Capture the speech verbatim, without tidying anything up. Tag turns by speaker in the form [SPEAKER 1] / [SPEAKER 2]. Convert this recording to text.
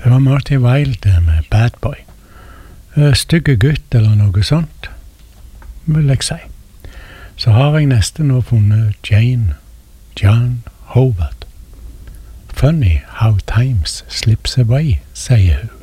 [SPEAKER 1] Det var Marty Wilde det med Bad Boy. Stygge gutt eller noe sånt, vil jeg si. Så har jeg nesten nå funnet Jane John Howard. Funny how times slips away, sier hun.